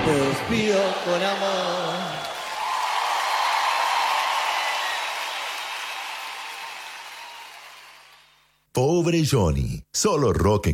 Te despido con amor. Pobre Johnny, solo rock